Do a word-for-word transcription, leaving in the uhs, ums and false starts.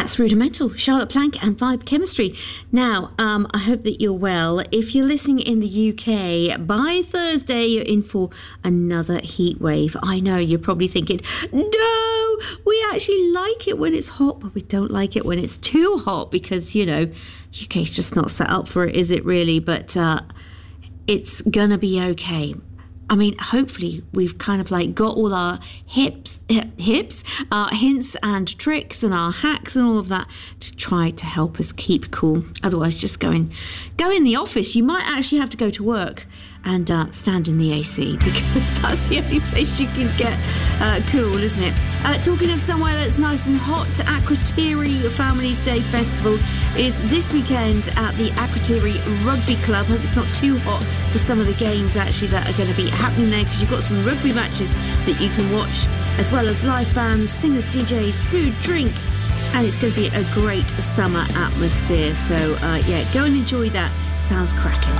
That's Rudimental, Charlotte Plank and Vibe Chemistry. Now, um, I hope that you're well. If you're listening in the U K, by Thursday you're in for another heat wave. I know, you're probably thinking, no, we actually like it when it's hot, but we don't like it when it's too hot because, you know, U K's just not set up for it, is it really? But uh, it's gonna be okay. I mean, hopefully we've kind of like got all our hips, hip, hips, our hints and tricks and our hacks and all of that to try to help us keep cool. Otherwise, just go in, go in the office. You might actually have to go to work and uh, stand in the A C because that's the only place you can get uh, cool, isn't it? Uh, talking of somewhere that's nice and hot, Akrotiri Families Day Festival is this weekend at the Akrotiri Rugby Club. Hope it's not too hot for some of the games actually that are going to be happening there because you've got some rugby matches that you can watch as well as live bands, singers, D Js, food, drink, and it's going to be a great summer atmosphere. So uh, yeah, go and enjoy that. Sounds cracking.